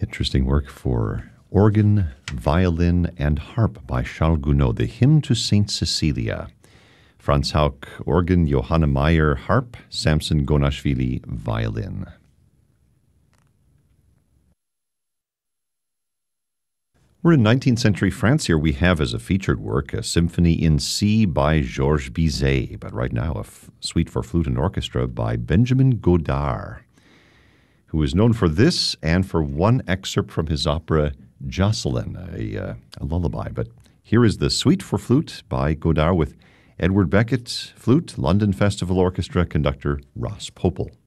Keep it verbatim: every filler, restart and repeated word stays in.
Interesting work for organ, violin, and harp by Charles Gounod, the Hymn to Saint Cecilia. Franz Hauck, organ, Johanna Meyer, harp, Samson Gonashvili, violin. We're in nineteenth century France here. We have as a featured work a symphony in C by Georges Bizet, but right now a f- suite for flute and orchestra by Benjamin Godard, who is known for this and for one excerpt from his opera Jocelyn, a, uh, a lullaby. But here is the suite for flute by Godard with Edward Beckett, flute, London Festival Orchestra, conductor Ross Popel.